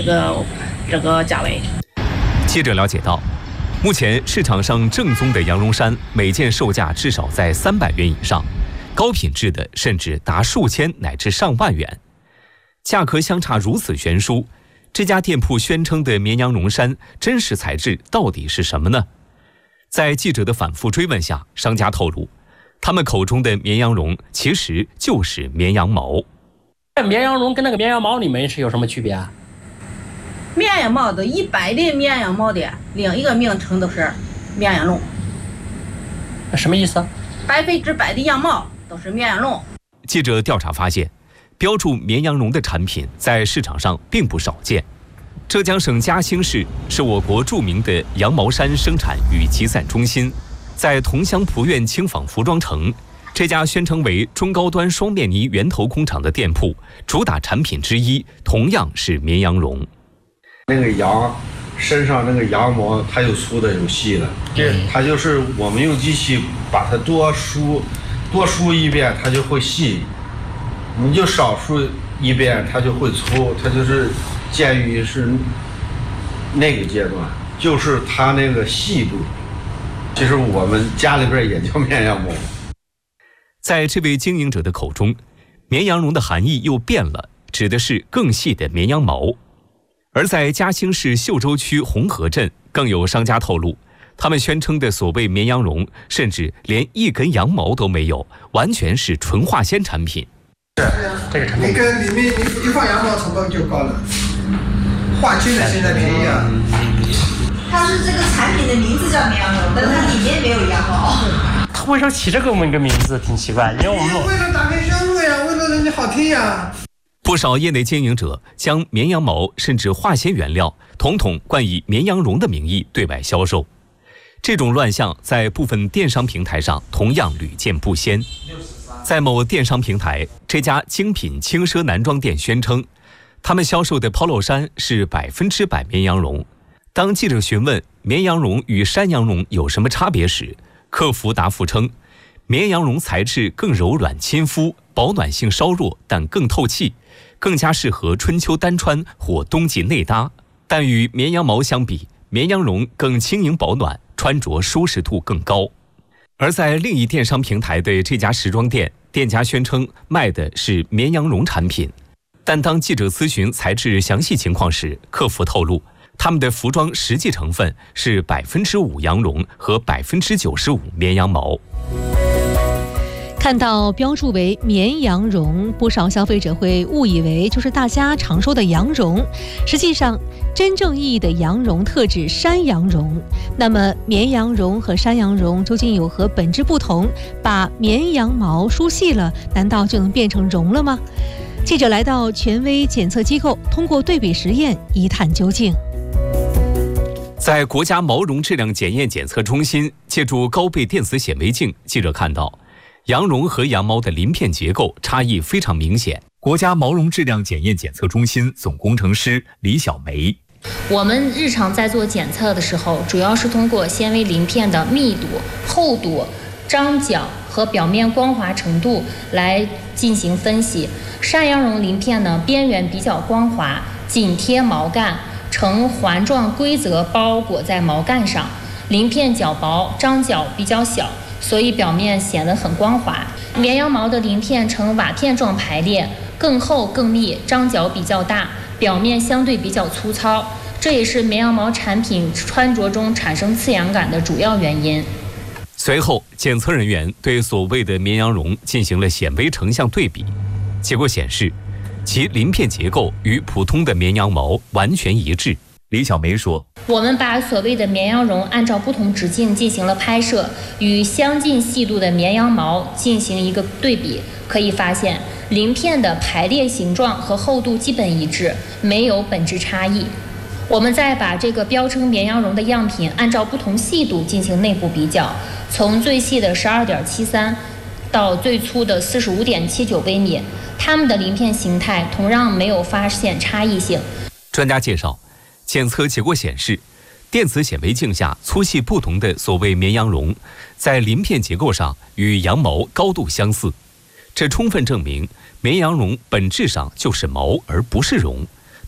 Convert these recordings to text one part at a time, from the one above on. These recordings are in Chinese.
这个价位。 记者了解到，目前市场上正宗的羊绒衫每件售价至少在300元以上，高品质的甚至达数千乃至上万元。价格相差如此悬殊，这家店铺宣称的绵羊绒衫真实材质到底是什么呢？在记者的反复追问下，商家透露，他们口中的绵羊绒其实就是绵羊毛。 绵羊绒跟那个绵羊毛里面是有什么区别啊？ 绵羊毛的一般的绵羊毛的另一个名称都是绵羊绒。 什么意思 ？100%的羊毛都是绵羊绒。 记者调查发现，标注绵羊绒的产品在市场上并不少见。浙江省嘉兴市是我国著名的羊毛衫生产与集散中心，在桐乡蒲苑轻纺服装城，这家宣称为中高端双面呢源头工厂的店铺，主打产品之一同样是绵羊绒。 那个羊身上那个羊毛，它有粗的有细的，它就是我们用机器把它多梳一遍，它就会细；你就少梳一遍，它就会粗。它就是介于是那个阶段，就是它那个细度。其实我们家里边也叫绵羊毛。 在这位经营者的口中，绵羊绒的含义又变了，指的是更细的绵羊毛。而在嘉兴市秀洲区红河镇，更有商家透露，他们宣称的所谓绵羊绒，甚至连一根羊毛都没有，完全是纯化纤产品。 这个成本， 你跟里面一放羊毛成本就高了，化纤的现在便宜啊。 它是这个产品的名字叫绵羊绒，但它里面没有羊毛。 他为什么起这个名字挺奇怪？因为我们为了打开销路呀，为了人家好听呀。 不少业内经营者将绵羊毛甚至化纤原料统统冠以绵羊绒的名义对外销售，这种乱象在部分电商平台上同样屡见不鲜。在某电商平台，这家精品轻奢男装店宣称，他们销售的 Polo 衫是100%绵羊绒。当记者询问绵羊绒与山羊绒有什么差别时，客服答复称，绵羊绒材质更柔软亲肤，保暖性稍弱，但更透气，更加适合春秋单穿或冬季内搭。但与绵羊毛相比，绵羊绒更轻盈保暖，穿着舒适度更高。而在另一电商平台的这家时装店，店家宣称卖的是绵羊绒产品，但当记者咨询材质详细情况时，客服透露，他们的服装实际成分是5%羊绒和95%绵羊毛。 看到标注为绵羊绒，不少消费者会误以为就是大家常说的羊绒，实际上真正意义的羊绒特指山羊绒。那么绵羊绒和山羊绒究竟有何本质不同？把绵羊毛梳细了，难道就能变成绒了吗？记者来到权威检测机构，通过对比实验一探究竟。 在国家毛绒质量检验检测中心，借助高倍电子显微镜，记者看到羊绒和羊毛的鳞片结构差异非常明显。国家毛绒质量检验检测中心总工程师李小梅， 我们日常在做检测的时候，主要是通过纤维鳞片的密度、厚度、张角和表面光滑程度来进行分析。山羊绒鳞片呢，边缘比较光滑，紧贴毛干，呈环状规则包裹在毛干上，鳞片较薄，张角比较小，所以表面显得很光滑。绵羊毛的鳞片呈瓦片状排列，更厚更密，张角比较大，表面相对比较粗糙，这也是绵羊毛产品穿着中产生刺痒感的主要原因。 随后，检测人员对所谓的绵羊绒进行了显微成像对比，结果显示，其鳞片结构与普通的绵羊毛完全一致。李小梅说， 我们把所谓的绵羊绒按照不同直径进行了拍摄，与相近细度的绵羊毛进行一个对比，可以发现鳞片的排列形状和厚度基本一致，没有本质差异。我们再把这个标称绵羊绒的样品按照不同细度进行内部比较，从最细的12.73到最粗的45.79微米，它们的鳞片形态同样没有发现差异性。 专家介绍，检测结果显示，电子显微镜下粗细不同的所谓绵羊绒，在鳞片结构上与羊毛高度相似，这充分证明绵羊绒本质上就是毛而不是绒，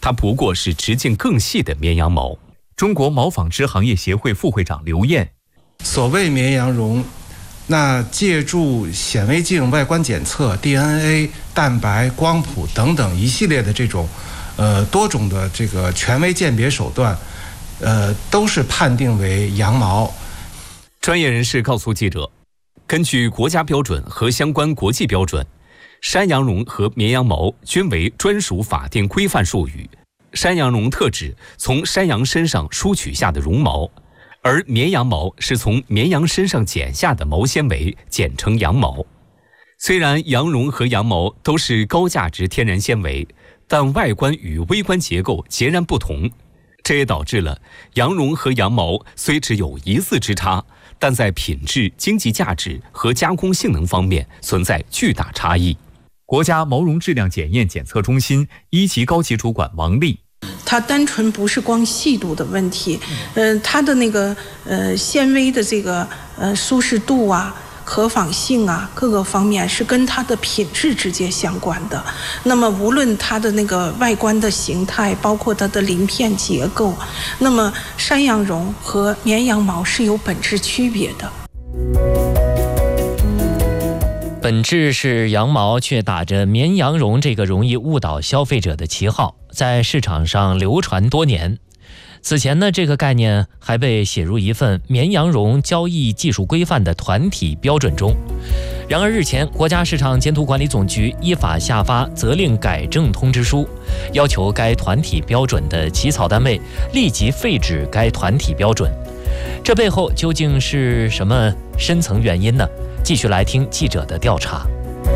它不过是直径更细的绵羊毛。 中国毛纺织行业协会副会长刘燕， 所谓绵羊绒，那借助显微镜外观检测、DNA、蛋白、光谱等等一系列的这种多种的这个权威鉴别手段，都是判定为羊毛。 专业人士告诉记者，根据国家标准和相关国际标准，山羊绒和绵羊毛均为专属法定规范术语。山羊绒特指从山羊身上梳取下的绒毛，而绵羊毛是从绵羊身上剪下的毛纤维，简称羊毛。虽然羊绒和羊毛都是高价值天然纤维，但外观与微观结构截然不同，这也导致了羊绒和羊毛虽只有一字之差，但在品质、经济价值和加工性能方面存在巨大差异。 国家毛绒质量检验检测中心1级高级主管王丽， 它单纯不是光细度的问题，它的那个纤维的这个舒适度啊、可纺性啊，各个方面是跟它的品质直接相关的。那么无论它的那个外观的形态，包括它的鳞片结构，那么山羊绒和绵羊毛是有本质区别的。 本质是羊毛，却打着绵羊绒这个容易误导消费者的旗号，在市场上流传多年。此前呢，这个概念还被写入一份绵羊绒交易技术规范的团体标准中。然而日前，国家市场监督管理总局依法下发责令改正通知书，要求该团体标准的起草单位立即废止该团体标准。这背后究竟是什么深层原因呢？继续来听记者的调查。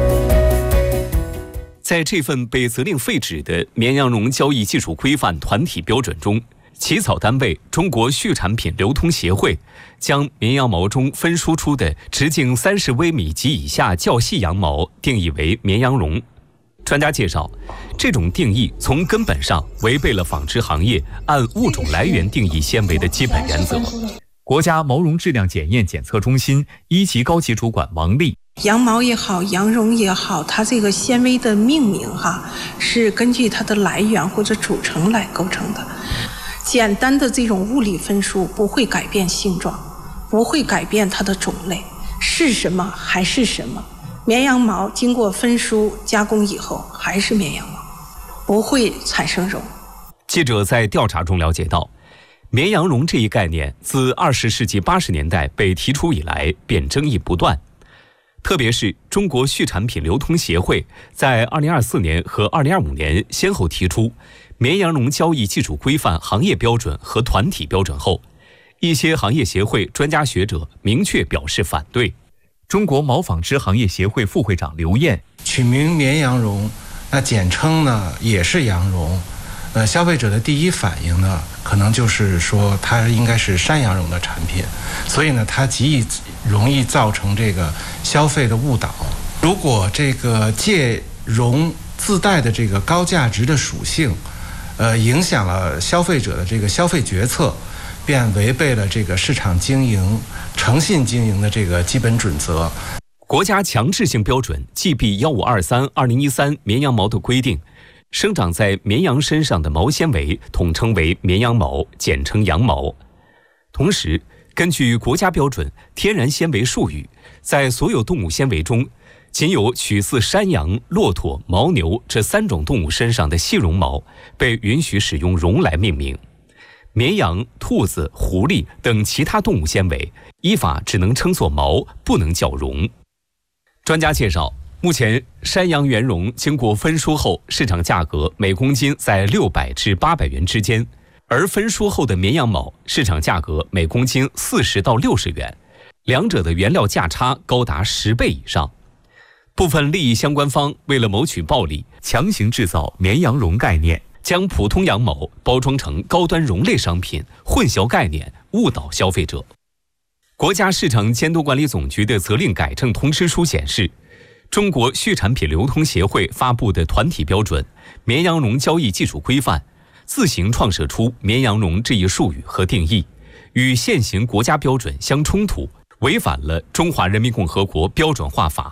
在这份被责令废止的绵羊绒交易技术规范团体标准中，起草单位中国畜产品流通协会将绵羊毛中分输出的直径30微米及以下较细羊毛定义为绵羊绒。专家介绍，这种定义从根本上违背了纺织行业按物种来源定义纤维的基本原则。 国家毛绒质量检验检测中心1级高级主管王丽， 羊毛也好，羊绒也好，它这个纤维的命名是根据它的来源或者组成来构成的。简单的这种物理分数不会改变性状，不会改变它的种类，是什么还是什么。绵羊毛经过分输加工以后还是绵羊毛，不会产生绒。 记者在调查中了解到，绵羊绒这一概念自20世纪80年代被提出以来便争议不断，特别是中国畜产品流通协会在2024年和2025年先后提出绵羊绒交易技术规范行业标准和团体标准后，一些行业协会专家学者明确表示反对。 中国毛纺织行业协会副会长刘燕， 取名绵羊绒，那简称呢也是羊绒。消费者的第一反应呢，可能就是说它应该是山羊绒的产品，所以呢，它极容易造成这个消费的误导。如果这个借绒自带的这个高价值的属性，影响了消费者的这个消费决策，便违背了这个市场经营、诚信经营的这个基本准则。 国家强制性标准 GB1523/2013绵羊毛的规定，生长在绵羊身上的毛纤维统称为绵羊毛，简称羊毛。同时，根据国家标准天然纤维术语，在所有动物纤维中，仅有取自山羊、骆驼、牦牛这3种动物身上的细绒毛被允许使用绒来命名。绵羊、兔子、狐狸等其他动物纤维依法只能称作毛，不能叫绒。专家介绍，目前山羊原绒经过分输后，市场价格每公斤在600至800元之间，而分输后的绵羊毛市场价格每公斤40到60元，两者的原料价差高达10倍以上。部分利益相关方为了谋取暴利， 强行制造绵羊绒概念， 将普通羊毛包装成高端绒类商品，混淆概念，误导消费者。国家市场监督管理总局的责令改正通知书显示，中国畜产品流通协会发布的团体标准《绵羊绒交易技术规范》自行创设出绵羊绒这一术语和定义，与现行国家标准相冲突，违反了《中华人民共和国标准化法》。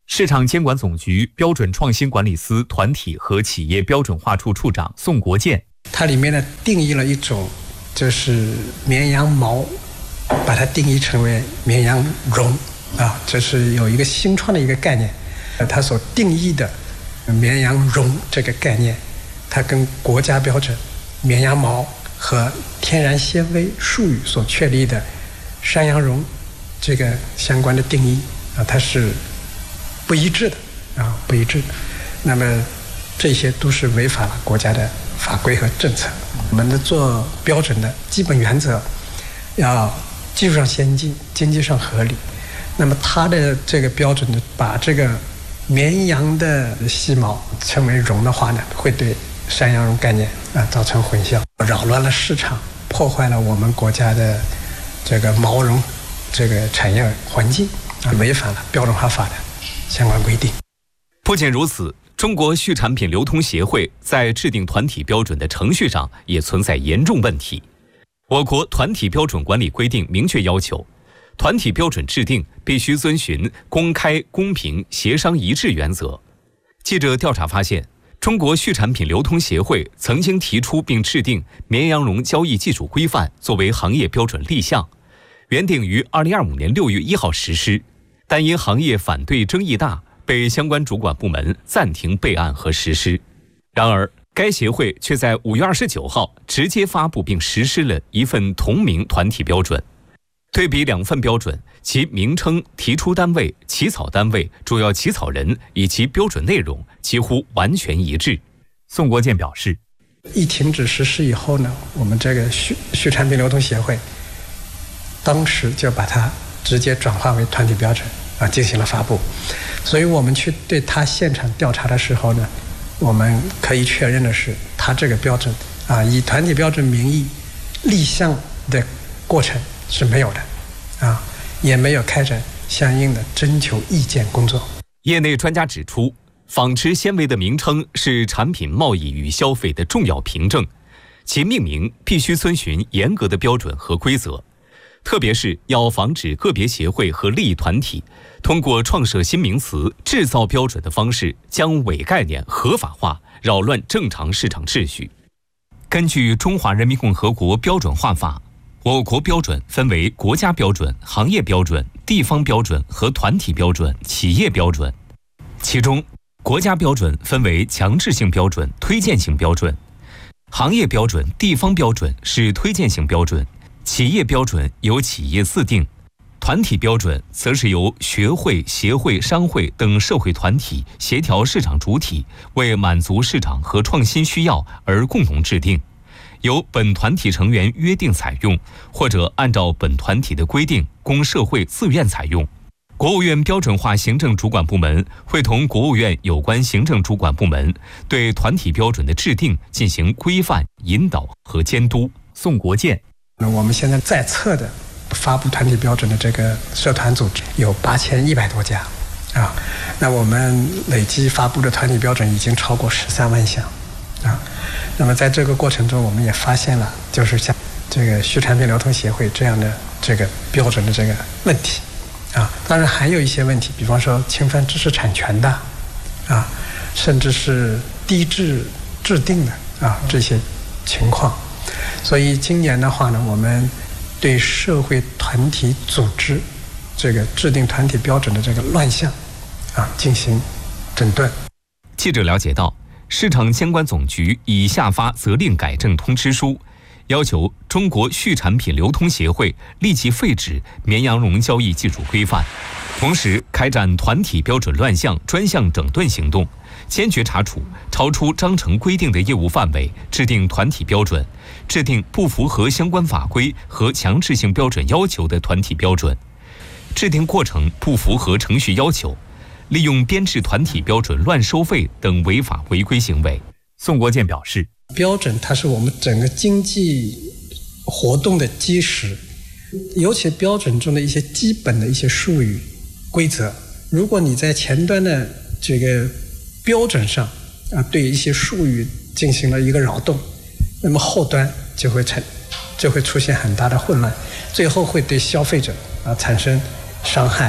市场监管总局标准创新管理司团体和企业标准化处处长宋国建， 它里面呢定义了一种就是绵羊毛，把它定义成为绵羊绒啊，这是有一个新创的一个概念。它所定义的绵羊绒这个概念，它跟国家标准绵羊毛和天然纤维术语所确立的山羊绒这个相关的定义啊，它是不一致的啊，不一致的。那么这些都是违反了国家的法规和政策。我们的做标准的基本原则要技术上先进，经济上合理。那么它的这个标准的把这个绵羊的细毛称为绒的话呢，会对山羊绒概念造成混淆，扰乱了市场，破坏了我们国家的这个毛绒这个产业环境违反了标准化法的相关规定。 不仅如此，中国畜产品流通协会在制定团体标准的程序上也存在严重问题。我国团体标准管理规定明确要求，团体标准制定必须遵循公开、公平、协商一致原则。记者调查发现，中国畜产品流通协会曾经提出并制定绵羊绒交易技术规范作为行业标准立项，原定于2025年6月1号实施，但因行业反对争议大，被相关主管部门暂停备案和实施。然而，该协会却在5月29号直接发布并实施了一份同名团体标准。对比两份标准，其名称、提出单位、起草单位、主要起草人以及标准内容几乎完全一致。 宋国建表示， 一停止实施以后呢，我们这个畜产品流通协会当时就把它直接转化为团体标准进行了发布。所以我们去对它现场调查的时候呢，我们可以确认的是，它这个标准以团体标准名义立项的过程是没有的也没有开展相应的征求意见工作。 业内专家指出，纺织纤维的名称是产品贸易与消费的重要凭证，其命名必须遵循严格的标准和规则，特别是要防止个别协会和利益团体通过创设新名词、制造标准的方式将伪概念合法化，扰乱正常市场秩序。根据《中华人民共和国标准化法》，我国标准分为国家标准、行业标准、地方标准和团体标准、企业标准。其中，国家标准分为强制性标准、推荐性标准；行业标准、地方标准是推荐性标准；企业标准由企业自定；团体标准则是由学会、协会、商会等社会团体协调市场主体为满足市场和创新需要而共同制定，由本团体成员约定采用，或者按照本团体的规定供社会自愿采用。国务院标准化行政主管部门会同国务院有关行政主管部门对团体标准的制定进行规范、引导和监督。 宋国建， 我们现在在册的发布团体标准的这个社团组织有8100多家那我们累计发布的团体标准已经超过13万项那么在这个过程中，我们也发现了就是像这个畜产品流通协会这样的这个标准的这个问题当然还有一些问题，比方说侵犯知识产权的甚至是低制定的这些情况。所以今年的话呢，我们对社会团体组织这个制定团体标准的这个乱象进行整顿。 记者了解到，市场监管总局已下发责令改正通知书，要求中国畜产品流通协会立即废止绵羊绒交易技术规范，同时开展团体标准乱象专项整顿行动，坚决查处超出章程规定的业务范围制定团体标准、制定不符合相关法规和强制性标准要求的团体标准、制定过程不符合程序要求、利用编制团体标准乱收费等违法违规行为。 宋国建表示， 标准它是我们整个经济活动的基石，尤其标准中的一些基本的一些术语规则，如果你在前端的这个标准上对一些术语进行了一个扰动，那么后端就会出现很大的混乱，最后会对消费者产生伤害，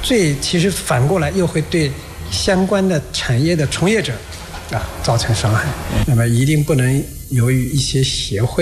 其实反过来又会对相关的产业的从业者造成伤害。那么一定不能由于一些协会